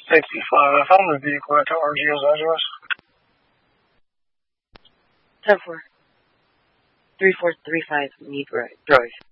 65. I found the vehicle at the RGO's address. 10-4. 3435 Mead Drive.